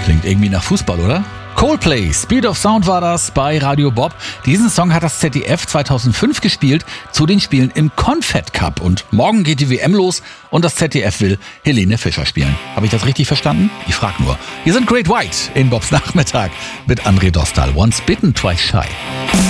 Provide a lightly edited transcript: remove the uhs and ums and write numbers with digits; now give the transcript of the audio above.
Klingt irgendwie nach Fußball, oder? Coldplay, Speed of Sound war das bei Radio Bob. Diesen Song hat das ZDF 2005 gespielt zu den Spielen im Confed Cup. Und morgen geht die WM los und das ZDF will Helene Fischer spielen. Habe ich das richtig verstanden? Ich frage nur. Hier sind Great White in Bobs Nachmittag mit André Dostal. Once bitten, twice shy.